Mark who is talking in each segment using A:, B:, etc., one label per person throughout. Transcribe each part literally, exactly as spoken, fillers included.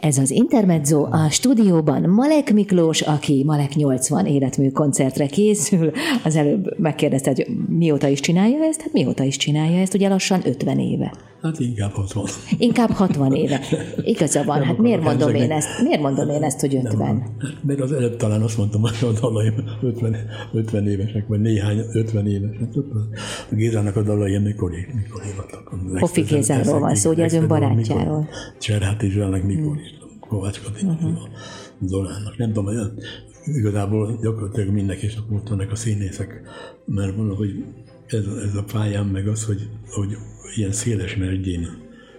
A: Ez az Intermezzo, a stúdióban Malek Miklós, aki Malek nyolcvan életmű koncertre készül. Az előbb megkérdezte, hogy mióta is csinálja ezt? Hát mióta is csinálja ezt? Ugye lassan ötven éve.
B: Hát inkább hatvan.
A: Inkább hatvan éve. Igaza van, hát miért mondom én ezt? Miért mondom én ezt, hogy ötven?
B: Mert az előbb talán azt mondtam, hogy a dalaim ötven, ötven évesek, vagy néhány ötven évesek. A Gézának a dalai mikor mikor írtak.
A: Hoffi Gézáról van szó, ugye az ön barátjáról.
B: Cserhát Izsálnak mikor írtam. Kovács Katinak, Zolának. Nem tudom, olyan igazából gyakorlatilag mindenki, és akkor ott vannak a színészek, mert valahogy ez, ez a pályám meg az, hogy, hogy ilyen széles mergyén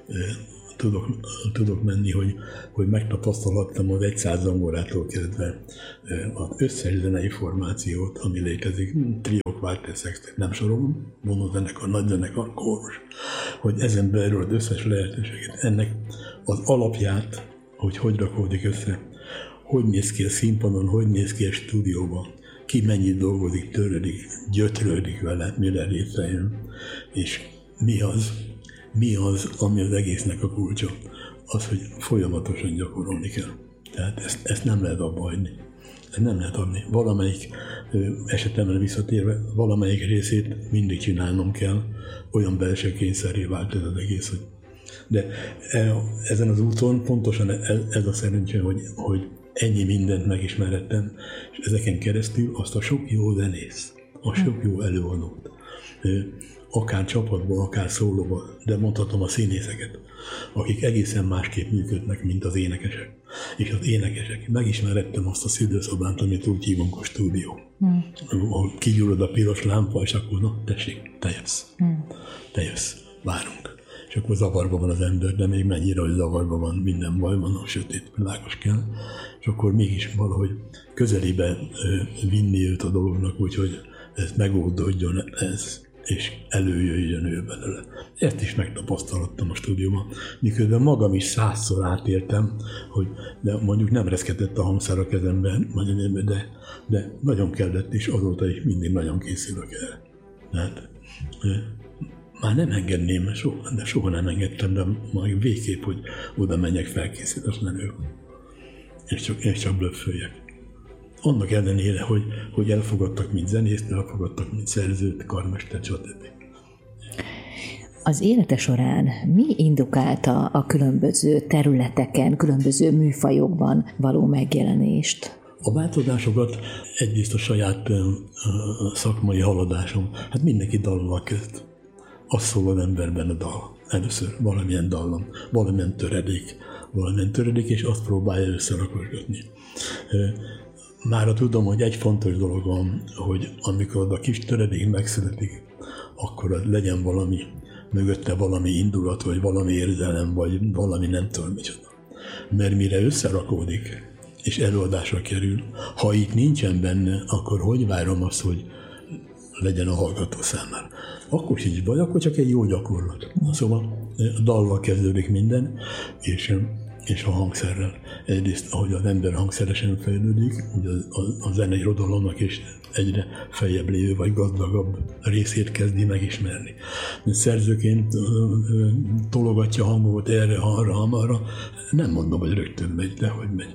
B: tudok, tudok menni, hogy, hogy megtapasztalhattam az száz zongorától kezdve az összes zenei formációt, ami létezik, triók, váltás, szextet, nem sorolom, monózenekar, nagyzenekar, kórus, hogy ezen belül az összes lehetőséget, ennek az alapját, hogy hogy rakódik össze, hogy néz ki a színpadon, hogy néz ki a stúdióban, ki mennyit dolgozik, törődik, gyötrődik vele, mire létrejön, és mi az, mi az, ami az egésznek a kulcsa, az, hogy folyamatosan gyakorolni kell. Tehát ezt, ezt nem lehet abba hagyni. Ezt nem lehet adni. Valamelyik esetemre visszatérve, valamelyik részét mindig csinálnom kell, olyan belső kényszerré vált ez az egész, hogy de ezen az úton pontosan ez a szerencsé, hogy, hogy ennyi mindent megismerettem, és ezeken keresztül azt a sok jó zenész, a sok jó előadót, akár csapatban, akár szólóban, de mondhatom a színészeket, akik egészen másképp működnek, mint az énekesek. És az énekesek, megismerettem azt a szülőszobát, amit úgy hívunk a stúdió. Mm. Ahol kigyullad a piros lámpa, és akkor na, tessék, te jössz. Mm. Te jössz, várunk. És akkor zavarba van az ember, de még mennyire, hogy zavarba van, minden baj van, a sötét világos kell. És akkor mégis valahogy közelébe vinni őt a dolognak, úgyhogy ez megoldódjon ez, és előjöjjön ő belőle. Ezt is megtapasztalottam a stúdióban, miközben magam is százszor átéltem, hogy de mondjuk nem reszketett a hangszer a kezemben, de, de nagyon kellett, és azóta is mindig nagyon készülök el. Tehát, már nem engedném, soha, de soha nem engedtem, de majd végképp, hogy oda menjek felkészít, azt nem ők. És csak, és csak blöfföljek. Annak ellenére, hogy, hogy elfogadtak, mint zenészt, elfogadtak, mint szerzőt, karmestert, stb.
A: Az élete során mi indukálta a különböző területeken, különböző műfajokban való megjelenést?
B: A változásokat egyrészt a saját uh, szakmai haladásom. Hát mindenki dallal kezd. Az szól az emberben a dal. Először valamilyen dallam, valamilyen töredék, valamilyen töredék, és azt próbálja összerakosgatni. Mára tudom, hogy egy fontos dolog van, hogy amikor a kis töredék megszületik, akkor legyen valami, mögötte valami indulat, vagy valami érzelem, vagy valami nem tudom micsoda. Mert mire összerakódik, és előadásra kerül, ha itt nincsen benne, akkor hogy várom azt, hogy legyen a hallgató számára. Akkor sincs baj, akkor csak egy jó gyakorlat. Szóval a dallal kezdődik minden, és, és a hangszerrel. Egyrészt, ahogy az ember hangszeresen fejlődik, ugye a, a, a zenei irodalomnak is egyre feljebb lévő vagy gazdagabb részét kezdi megismerni. Szerzőként tologatja a hangot erre, arra, arra. Nem mondom, hogy rögtön megy, de hogy megy.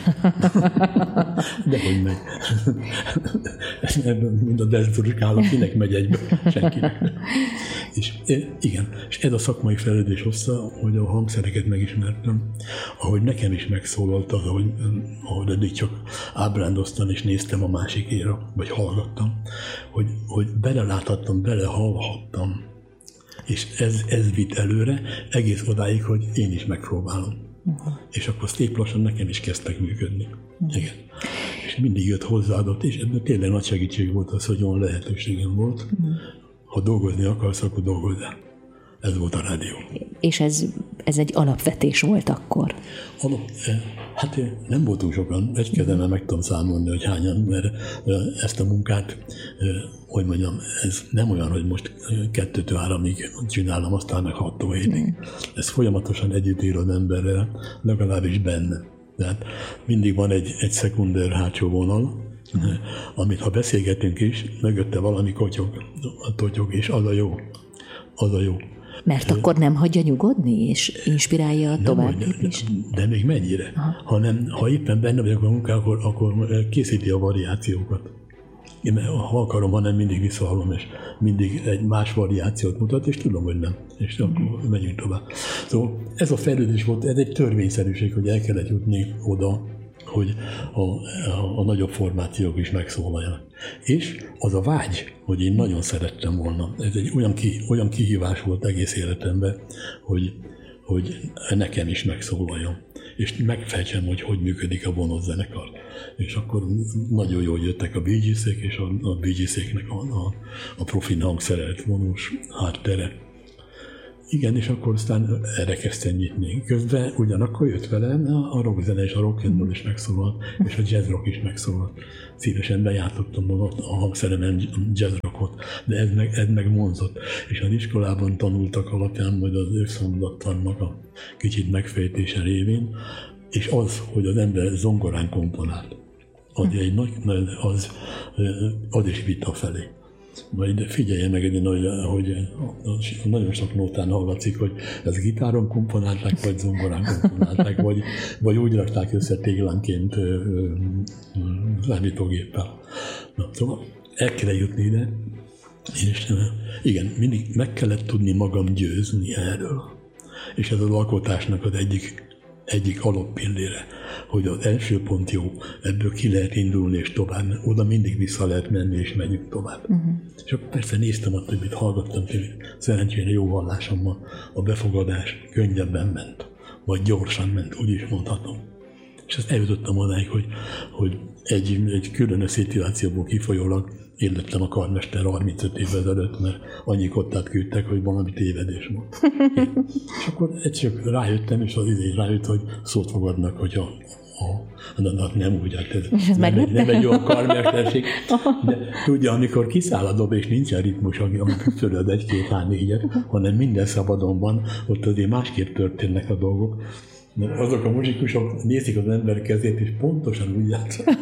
B: De hogy megy. Mind a deszuriskállap, kinek megy egybe, senkinek. És igen, és ez a szakmai fejlődés hossza, hogy a hangszereket megismertem, ahogy nekem is megszólalt az, ahogy, ahogy eddig csak ábrándoztam és néztem a másikéra, vagy hallgattam, hogy, hogy beleláthattam, belehallhattam. És ez, ez vitt előre, egész odáig, hogy én is megpróbálom. Uh-huh. És akkor szép lassan nekem is kezdtek működni. Uh-huh. Igen. És mindig jött hozzáadott, és ebben tényleg nagy segítség volt az, hogy olyan lehetőségem volt. Uh-huh. Ha dolgozni akarsz, akkor dolgozzál. Ez volt a rádió. És
A: ez, ez egy alapvetés volt akkor?
B: Alap, hát nem voltunk sokan, egy kezemmel meg tudom számolni, hogy hányan, mert ezt a munkát, hogy mondjam, ez nem olyan, hogy most kettőtől háromig csinálom, aztán meg hattól hétig. Mm. Ez folyamatosan együtt ír az emberrel, legalábbis benne. Tehát mindig van egy, egy szekunder hátsó vonal, mm. amit ha beszélgetünk is, mögötte valami kotyog, a totyog, és az a jó. Az a jó.
A: Mert akkor nem hagyja nyugodni, és inspirálja a tovább is?
B: De, de még mennyire? Aha. Hanem, ha éppen benne vagyok a munkában, akkor, akkor készíti a variációkat. Én ha akarom, hanem mindig visszahallom, és mindig egy más variációt mutat, és tudom, hogy nem. És akkor mm. megyünk tovább. Szóval ez a fejlődés volt, ez egy törvényszerűség, hogy el kellett jutni oda, hogy a, a, a nagyobb formációk is megszólaljanak. És az a vágy, hogy én nagyon szerettem volna, ez egy olyan, ki, olyan kihívás volt egész életemben, hogy, hogy nekem is megszólaljon, és megfejtsem, hogy hogy működik a vonott zenekar. És akkor nagyon jól jöttek a Bee Gees-ék, és a, a Bee Gees-éknek a, a, a profin hangszerelt vonós háttere. Igen, és akkor aztán erre kezdtem nyitni. Közben ugyanakkor jött velem a rockzene és a rock'n'roll is megszólalt, és a jazz rock is megszólalt. Szívesen bejátszottam a hangszeremen jazz rockot, de ez meg, ez meg vonzott. És az iskolában tanultak alapján, majd az összhangulatlannak a kicsit megfejtése révén, és az, hogy az ember zongorán komponált, az, egy nagy, az, az is vita felé. Majd figyelje meg, hogy nagyon sok nótán hallatszik, hogy ez gitáron komponálták, vagy zongorán komponálták, vagy, vagy úgy rakták össze téglánként számítógéppel. Na, szóval el kell jutni ide, és igen, mindig meg kellett tudni magam győzni erről. És ez az alkotásnak az egyik egyik alappillére, hogy az első pont jó, ebből ki lehet indulni, és tovább, oda mindig vissza lehet menni, és megyünk tovább. Uh-huh. És akkor persze néztem a többit, hallgattam többit, szerencsére jó hallásommal a befogadás könnyebben ment, vagy gyorsan ment, úgy is mondhatom. És ezt eljutottam odáig, hogy, hogy egy, egy különös szituációból kifolyólag én lettem a karmester harmincöt évvel ezelőtt, mert annyi kottát küldtek, hogy valami tévedés volt. És akkor egyszer rájöttem, és az idén rájött, hogy szót fogadnak, hogy a, a, a nem úgy, hát ez nem egy, nem egy jó karmesterség. De tudja, amikor kiszáll a dob, és nincsen ritmus, amikor szöröd egy-két há négyet, hanem minden szabadon van, ott azért másképp történnek a dolgok. Mert azok a muzsikusok nézik az ember kezét, és pontosan úgy játszanak.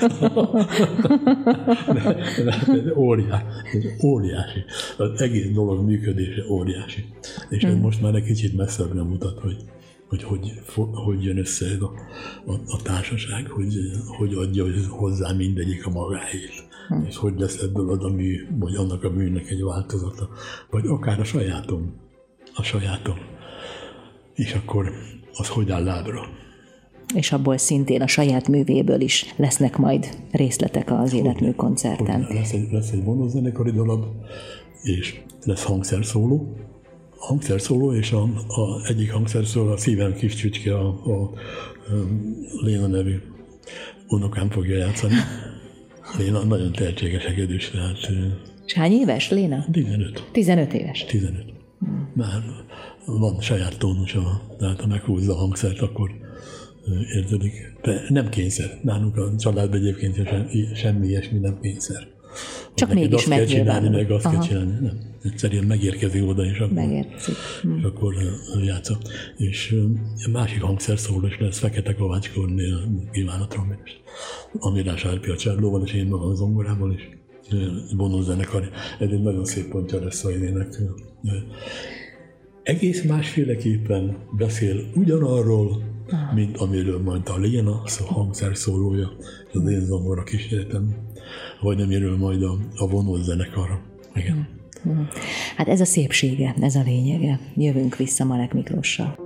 B: Ez óriási, ez óriási. Az egész dolog működése óriási. És ez hmm. most már egy kicsit messzebbre mutat, hogy hogy, hogy, hogy jön össze ez a, a, a társaság, hogy, hogy adja hozzá mindegyik a magáét. Hmm. És hogy lesz ebből az a mű, vagy annak a műnek egy változata. Vagy akár a sajátom. A sajátom. És akkor az hogy áll lábra.
A: És abból szintén a saját művéből is lesznek majd részletek az Életmű koncerten.
B: Lesz egy, lesz egy vonózenekari darab, és lesz hangszerszóló. A hangszerszóló, és a, a egyik hangszerszóló, a szívem kis csücske, a, a, a Léna nevű unokám fogja játszani. Léna nagyon tehetséges egedűs, tehát...
A: És hány éves Léna?
B: tizenöt.
A: tizenöt éves?
B: tizenöt. Hmm. Már van saját tónusa, tehát ha meghúzza a hangszert, akkor érződik. De nem kényszer. Nálunk a családban egyébként semmi ilyesmi nem kényszer.
A: Csak mégis
B: megnyilvánul. Azt kell csinálni, meg azt Aha. kell csinálni. Nem. Egyszerűen megérkezik oda, és akkor, és akkor játsza. És a másik hangszerszóló is lesz, Fekete Kovács Kornél kíván a trombitás. Amirás Árpi a csellóval, és én magam a zongorával is. Vonózenekar. Ez egy nagyon szép pontja lesz a idének. Egész másféleképpen beszél ugyanarról, Aha. mint amiről mondta a Léna, a hangszerszólója, az én zongora kísérletem, vagy amiről majd a, a vonózenekar. Igen.
A: Hát ez a szépsége, ez a lényege. Jövünk vissza Malek Miklóssal.